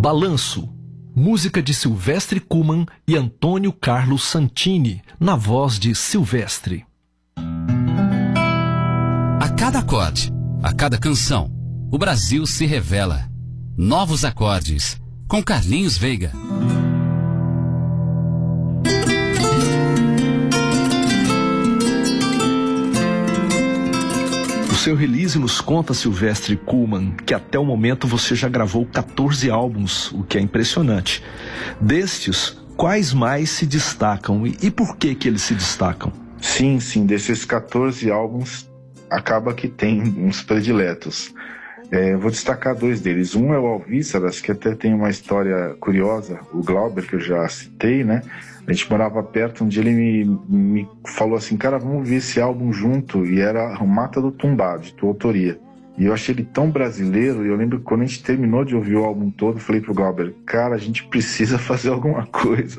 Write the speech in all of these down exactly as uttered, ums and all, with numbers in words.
Balanço, música de Silvestre Kuhlmann e Antônio Carlos Santini, na voz de Silvestre. A cada acorde, a cada canção, o Brasil se revela. Novos acordes, com Carlinhos Veiga. O seu release nos conta, Silvestre Kuhlmann, que até o momento você já gravou quatorze álbuns, o que é impressionante. Destes, quais mais se destacam e, e por que que eles se destacam? Sim, sim, desses quatorze álbuns, acaba que tem uns prediletos. É, vou destacar dois deles. Um é o Alvíceras, que até tem uma história curiosa, o Glauber, que eu já citei, né? A gente morava perto, um dia ele me, me falou assim, cara, vamos ver esse álbum junto, e era o Mata do Tumbá, de tua autoria. E eu achei ele tão brasileiro, e eu lembro que quando a gente terminou de ouvir o álbum todo, eu falei pro Glauber, cara, a gente precisa fazer alguma coisa.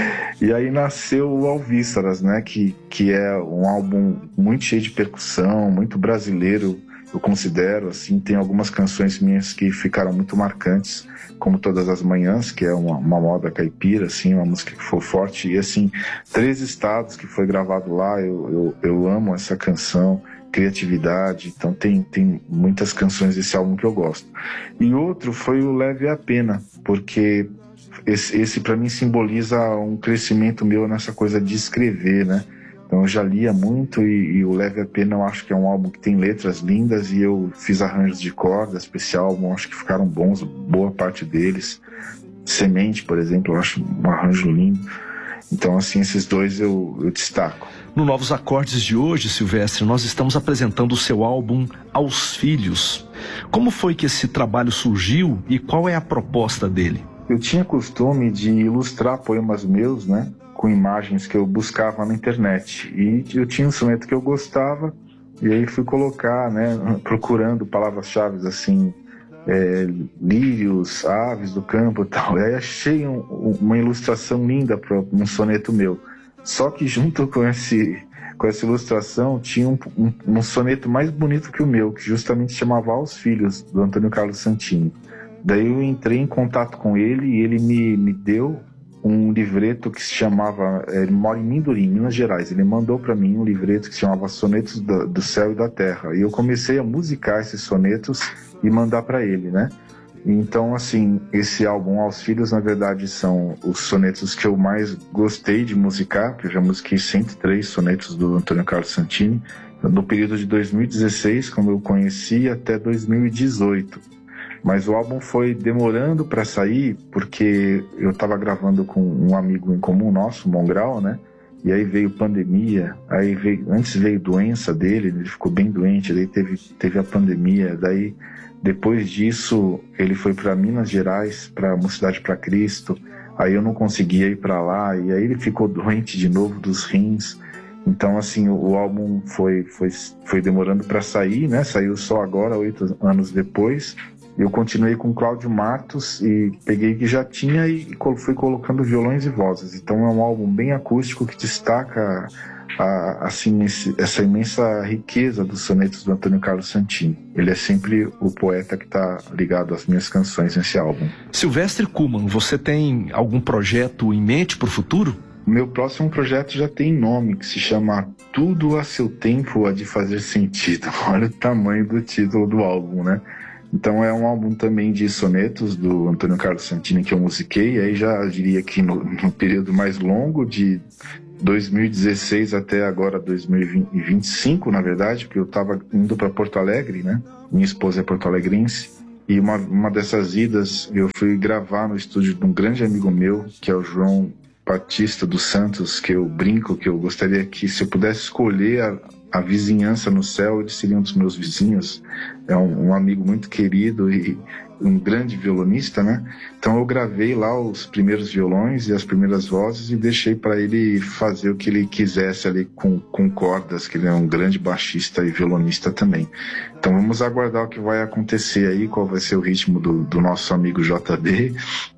E aí nasceu o Alvíceras, né, que, que é um álbum muito cheio de percussão, muito brasileiro, eu considero, assim, tem algumas canções minhas que ficaram muito marcantes, como Todas as Manhãs, que é uma, uma moda caipira, assim, uma música que foi forte, e assim, Três Estados, que foi gravado lá, eu, eu, eu amo essa canção, criatividade, então tem, tem muitas canções desse álbum que eu gosto. E outro foi o Leve a Pena, porque esse, esse para mim simboliza um crescimento meu nessa coisa de escrever, né? Então eu já lia muito e, e o Leve a Pena eu acho que é um álbum que tem letras lindas e eu fiz arranjos de corda, esse álbum acho que ficaram bons, boa parte deles. Semente, por exemplo, eu acho um arranjo lindo. Então assim, esses dois eu, eu destaco. No Novos Acordes de hoje, Silvestre, nós estamos apresentando o seu álbum Aos Filhos. Como foi que esse trabalho surgiu e qual é a proposta dele? Eu tinha costume de ilustrar poemas meus, né, com imagens que eu buscava na internet. E eu tinha um soneto que eu gostava, e aí fui colocar, né, procurando palavras-chave assim, é, lírios, aves do campo e tal. E aí achei um, uma ilustração linda para um soneto meu. Só que junto com, esse, com essa ilustração tinha um, um, um soneto mais bonito que o meu, que justamente chamava Aos Filhos, do Antônio Carlos Santini. Daí eu entrei em contato com ele e ele me, me deu um livreto que se chamava, ele mora em Mindurim, Minas Gerais, ele mandou para mim um livreto que se chamava Sonetos do, do Céu e da Terra, e eu comecei a musicar esses sonetos e mandar para ele, né? Então, assim, esse álbum Aos Filhos, na verdade, são os sonetos que eu mais gostei de musicar, porque eu já musiquei cento e três sonetos do Antônio Carlos Santini, no período de dois mil e dezesseis, quando eu conheci, até dois mil e dezoito. Mas o álbum foi demorando para sair porque eu estava gravando com um amigo em comum nosso, Mongrau, né? E aí veio pandemia, aí veio, antes veio doença dele, ele ficou bem doente, daí teve, teve a pandemia, daí depois disso ele foi para Minas Gerais, para Mocidade para Cristo, aí eu não conseguia ir para lá, e aí ele ficou doente de novo dos rins. Então, assim, o, o álbum foi, foi, foi demorando para sair, né? Saiu só agora, oito anos depois. Eu continuei com Cláudio Matos e peguei que já tinha e fui colocando violões e vozes. Então é um álbum bem acústico que destaca a, assim, esse, essa imensa riqueza dos sonetos do Antônio Carlos Santini. Ele é sempre o poeta que está ligado às minhas canções nesse álbum. Silvestre Kuhlmann, você tem algum projeto em mente para o futuro? Meu próximo projeto já tem nome, que se chama Tudo a Seu Tempo Há de Fazer Sentido. Olha o tamanho do título do álbum, né? Então é um álbum também de sonetos do Antônio Carlos Santini que eu musiquei, aí já diria que no, no período mais longo, de dois mil e dezesseis até agora dois mil e vinte e cinco, na verdade, porque eu estava indo para Porto Alegre, né? Minha esposa é porto-alegrense, e uma, uma dessas idas eu fui gravar no estúdio de um grande amigo meu, que é o João Batista dos Santos, que eu brinco, que eu gostaria que, se eu pudesse escolher a, a vizinhança no céu, ele seria um dos meus vizinhos. É um, um amigo muito querido e um grande violonista, né? Então eu gravei lá os primeiros violões e as primeiras vozes e deixei para ele fazer o que ele quisesse ali com, com cordas, que ele é um grande baixista e violonista também. Então vamos aguardar o que vai acontecer aí, qual vai ser o ritmo do, do nosso amigo J D.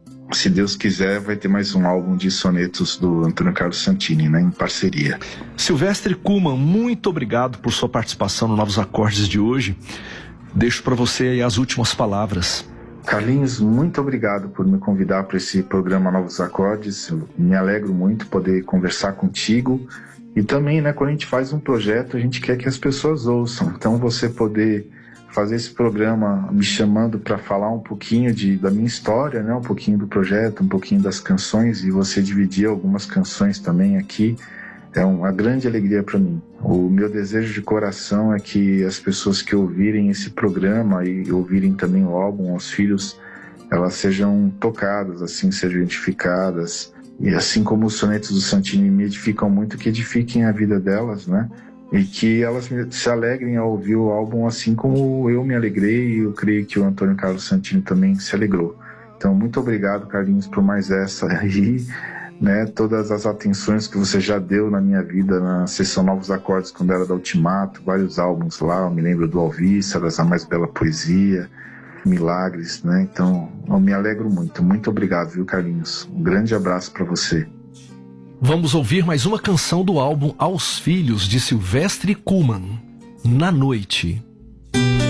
Se Deus quiser, vai ter mais um álbum de sonetos do Antônio Carlos Santini, né, em parceria. Silvestre Kuhlmann, muito obrigado por sua participação no Novos Acordes de hoje. Deixo para você aí as últimas palavras. Carlinhos, muito obrigado por me convidar para esse programa Novos Acordes. Eu me alegro muito poder conversar contigo. E também, né, quando a gente faz um projeto, a gente quer que as pessoas ouçam. Então, você poder fazer esse programa me chamando para falar um pouquinho de, da minha história, né, um pouquinho do projeto, um pouquinho das canções, e você dividir algumas canções também aqui, é uma grande alegria para mim. O meu desejo de coração é que as pessoas que ouvirem esse programa e ouvirem também o álbum, os filhos, elas sejam tocadas, assim, sejam edificadas. E assim como os sonetos do Santini me edificam muito, que edifiquem a vida delas, né? E que elas se alegrem ao ouvir o álbum assim como eu me alegrei, e eu creio que o Antônio Carlos Santini também se alegrou. Então, muito obrigado, Carlinhos, por mais essa aí, né? Todas as atenções que você já deu na minha vida, na sessão Novos Acordes, quando era da Ultimato, vários álbuns lá, eu me lembro do Alvíceras, A Mais Bela Poesia, Milagres, né? Então, eu me alegro muito. Muito obrigado, viu, Carlinhos? Um grande abraço para você. Vamos ouvir mais uma canção do álbum Aos Filhos, de Silvestre Kuhlmann, Na Noite.